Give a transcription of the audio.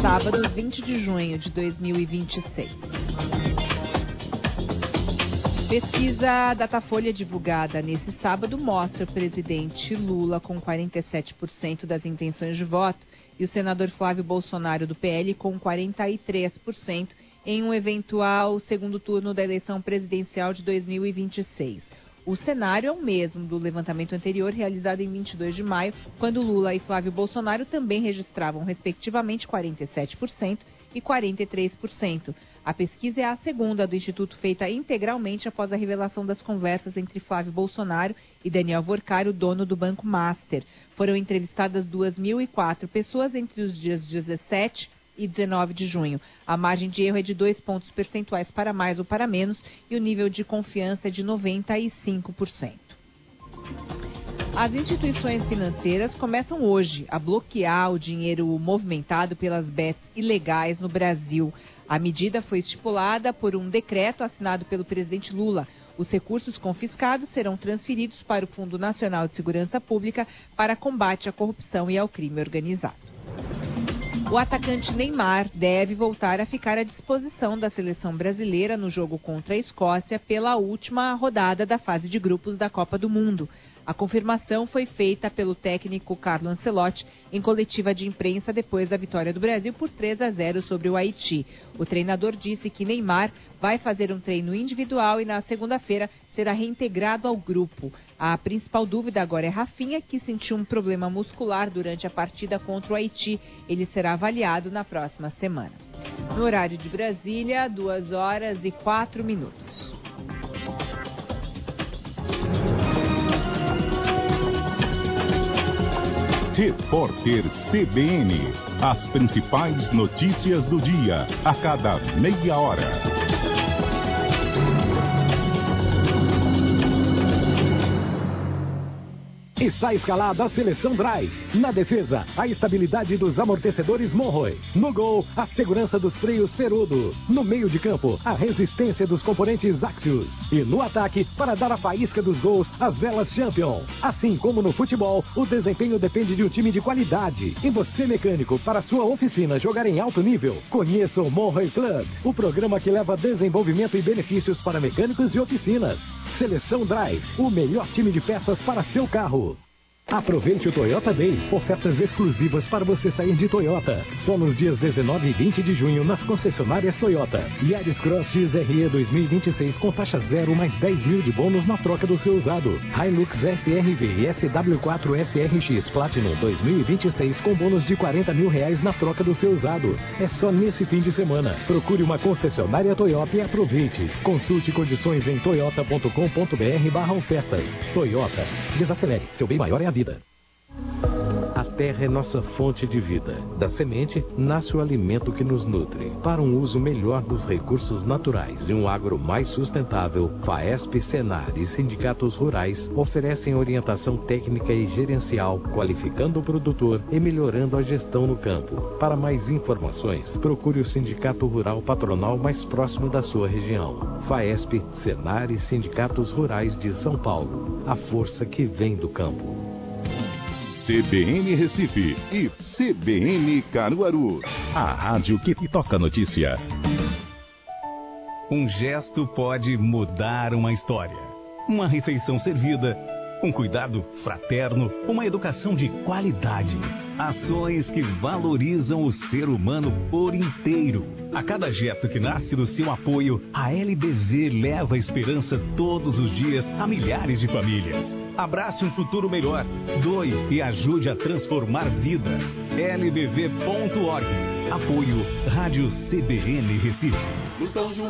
sábado, 20 de junho de 2026. Pesquisa Datafolha divulgada nesse sábado mostra o presidente Lula com 47% das intenções de voto e o senador Flávio Bolsonaro do PL com 43% em um eventual segundo turno da eleição presidencial de 2026. O cenário é o mesmo do levantamento anterior, realizado em 22 de maio, quando Lula e Flávio Bolsonaro também registravam, respectivamente, 47% e 43%. A pesquisa é a segunda do Instituto, feita integralmente após a revelação das conversas entre Flávio Bolsonaro e Daniel Worcari, dono do Banco Master. Foram entrevistadas 2.004 pessoas entre os dias 17 e 19 de junho. A margem de erro é de 2 pontos percentuais para mais ou para menos e o nível de confiança é de 95%. As instituições financeiras começam hoje a bloquear o dinheiro movimentado pelas bets ilegais no Brasil. A medida foi estipulada por um decreto assinado pelo presidente Lula. Os recursos confiscados serão transferidos para o Fundo Nacional de Segurança Pública para combate à corrupção e ao crime organizado. O atacante Neymar deve voltar a ficar à disposição da seleção brasileira no jogo contra a Escócia pela última rodada da fase de grupos da Copa do Mundo. A confirmação foi feita pelo técnico Carlo Ancelotti em coletiva de imprensa depois da vitória do Brasil por 3-0 sobre o Haiti. O treinador disse que Neymar vai fazer um treino individual e na segunda-feira será reintegrado ao grupo. A principal dúvida agora é Rafinha, que sentiu um problema muscular durante a partida contra o Haiti. Ele será avaliado na próxima semana. No horário de Brasília, 2h04. Repórter CBN. As principais notícias do dia, a cada meia hora. Está escalada a seleção Drive. Na defesa, a estabilidade dos amortecedores Monroe. No gol, a segurança dos freios Ferudo. No meio de campo, a resistência dos componentes Axios. E no ataque, para dar a faísca dos gols, as velas Champion. Assim como no futebol, o desempenho depende de um time de qualidade. E você, mecânico, para sua oficina jogar em alto nível, conheça o Monroe Club, o programa que leva desenvolvimento e benefícios para mecânicos e oficinas. Seleção Drive, o melhor time de peças para seu carro. Aproveite o Toyota Day, ofertas exclusivas para você sair de Toyota. Só nos dias 19 e 20 de junho nas concessionárias Toyota. Yaris Cross XRE 2026 com taxa zero mais 10 mil de bônus na troca do seu usado. Hilux SRV e SW4 SRX Platinum 2026 com bônus de 40 mil reais na troca do seu usado. É só nesse fim de semana. Procure uma concessionária Toyota e aproveite. Consulte condições em toyota.com.br/ofertas. Toyota. Desacelere. Seu bem maior é a vida. A terra é nossa fonte de vida. Da semente, nasce o alimento que nos nutre. Para um uso melhor dos recursos naturais e um agro mais sustentável, FAESP, Senar e sindicatos rurais oferecem orientação técnica e gerencial, qualificando o produtor e melhorando a gestão no campo. Para mais informações, procure o Sindicato Rural Patronal mais próximo da sua região. FAESP, Senar e sindicatos rurais de São Paulo. A força que vem do campo. CBN Recife e CBN Caruaru. A rádio que toca notícia. Um gesto pode mudar uma história. Uma refeição servida, um cuidado fraterno, uma educação de qualidade. Ações que valorizam o ser humano por inteiro. A cada gesto que nasce do seu apoio, a LBV leva a esperança todos os dias a milhares de famílias. Abrace um futuro melhor, doe e ajude a transformar vidas. lbv.org. Apoio Rádio CBN Recife.